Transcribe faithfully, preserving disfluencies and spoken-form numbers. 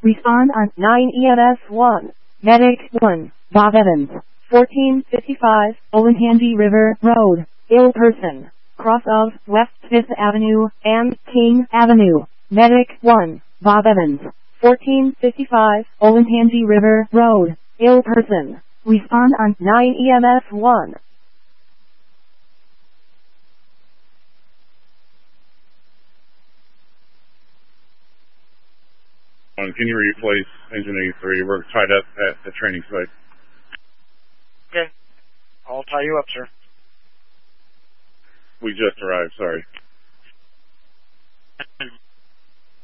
Respond on nine E M S one. Medic one. Bob Evans. fourteen fifty-five Olentangy River Road. Ill person. Cross of West fifth Avenue and King Avenue. Medic one. Bob Evans. fourteen fifty-five Olentangy River Road. Ill person. Respond on nine E M S one. Can you replace engine eighty-three? We're tied up at the training site. Okay. I'll tie you up, sir. We just arrived, sorry.